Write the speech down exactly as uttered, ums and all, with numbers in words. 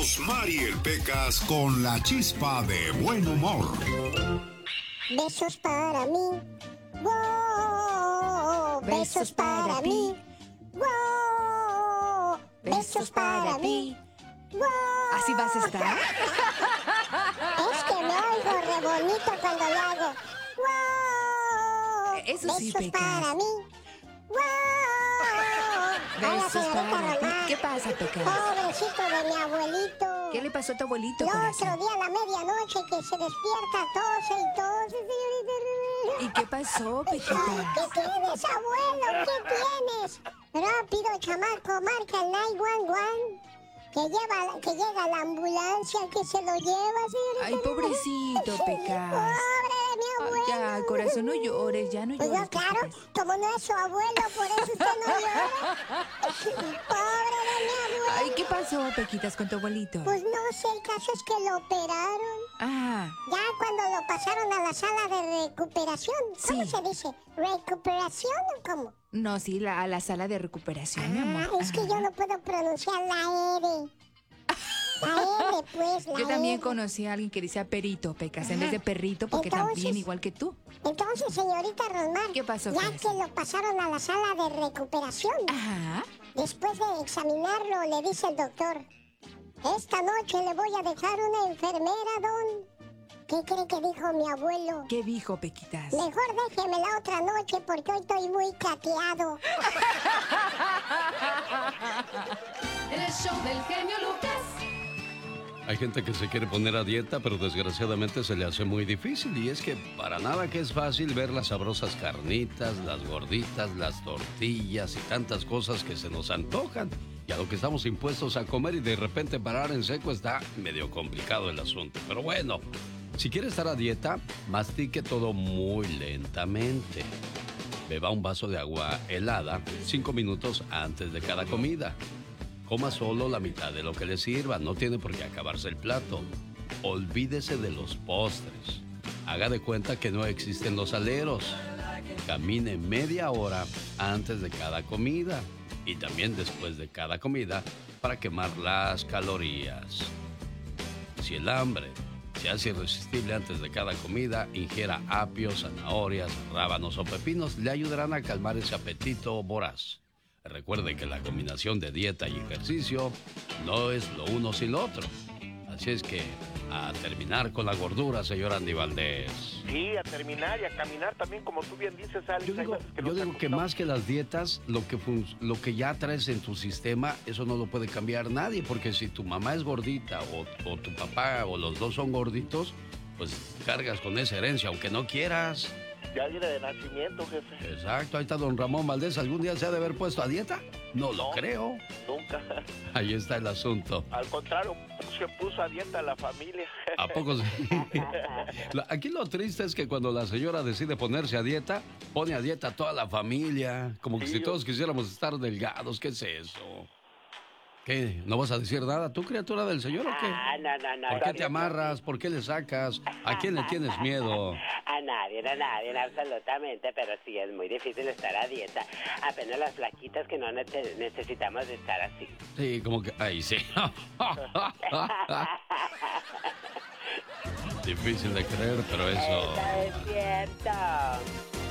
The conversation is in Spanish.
Rosmar y el Pecas con la chispa de buen humor. Besos para mí. Wow. Besos para mí. Wow. Besos para mí. Wow. ¿Así vas a estar? Es que me oigo re bonito cuando lo hago. Wow. Eso sí, Besos Pecas. para mí. Wow. Besos Hola, señorita para ti. Román. ¿Qué pasa, Pecas? Pobrecito de mi abuelito. ¿Qué le pasó a tu abuelito, El corazón? otro día a la medianoche que se despierta, tose y tose, señorita. ¿Y qué pasó, Pequitas? ¿Qué tienes, abuelo? ¿Qué tienes? Rápido, chamaco, marca el nueve uno uno. Que, lleva, que llega la ambulancia, que se lo lleva, señorita. Ay, pobrecito, Pecas. Pobre de mi Ay, abuelo. ya, corazón, no llores, ya no Pues llores. no, claro, como no es su abuelo, por eso usted no llora. Pobre de mi abuelo. Ay, ¿qué pasó, Pequitas, con tu abuelito? Pues no sé, el caso es que lo operaron. Ah, Ya cuando lo pasaron a la sala de recuperación. ¿Cómo Sí. se dice? ¿Recuperación o cómo? no, sí, la, a la sala de recuperación, mi amor. Ah, es que yo no puedo pronunciar la R. La R, pues, la Yo también R. conocí a alguien que decía perito, Pecas, en Ajá. vez de perrito, porque Entonces- también igual que tú. Entonces, señorita Rosmar, ¿Qué pasó, ya corazón? que lo pasaron a la sala de recuperación, Ajá. después de examinarlo, le dice el doctor, esta noche le voy a dejar una enfermera, don. ¿Qué cree que dijo mi abuelo? ¿Qué dijo, Pequitas? Mejor déjeme la otra noche porque hoy estoy muy cateado. En el show del genio Lucas. Hay gente que se quiere poner a dieta, pero desgraciadamente se le hace muy difícil. Y es que para nada que es fácil ver las sabrosas carnitas, las gorditas, las tortillas y tantas cosas que se nos antojan. Y a lo que estamos impuestos a comer y de repente parar en seco está medio complicado el asunto. Pero bueno, si quiere estar a dieta, mastique todo muy lentamente. Beba un vaso de agua helada cinco minutos antes de cada comida. Coma solo la mitad de lo que le sirva, no tiene por qué acabarse el plato. Olvídese de los postres. Haga de cuenta que no existen los aleros. Camine media hora antes de cada comida y también después de cada comida para quemar las calorías. Si el hambre se hace irresistible antes de cada comida, ingiera apio, zanahorias, rábanos o pepinos, le ayudarán a calmar ese apetito voraz. Recuerde que la combinación de dieta y ejercicio no es lo uno sin lo otro. Así es que a terminar con la gordura, señor Andy Valdés. Sí, a terminar y a caminar también, como tú bien dices, Alex. Yo Hay digo, veces que yo nos digo que acostamos. más que las dietas, lo que, fun- lo que ya traes en tu sistema, eso no lo puede cambiar nadie, porque si tu mamá es gordita o, o tu papá o los dos son gorditos, pues cargas con esa herencia, aunque no quieras. Ya viene de nacimiento, jefe. Exacto, ahí está don Ramón Valdés. ¿Algún día se ha de haber puesto a dieta? No lo No. creo. Nunca. Ahí está el asunto. Al contrario, se puso a dieta la familia. ¿A poco sí? La- Aquí lo triste es que cuando la señora decide ponerse a dieta, pone a dieta a toda la familia. Como que Sí, si yo- todos quisiéramos estar delgados. ¿Qué es eso? ¿Qué? ¿No vas a decir nada tú, criatura del Señor, o qué? Ah, no, no, no. ¿Por qué no, te no, amarras? ¿Por qué le sacas? ¿A quién le tienes miedo? A nadie, a nadie, absolutamente, pero sí es muy difícil estar a dieta. Apenas las flaquitas que no nece- necesitamos de estar así. Sí, como que... Ahí sí. Difícil de creer, pero eso... Eso es cierto.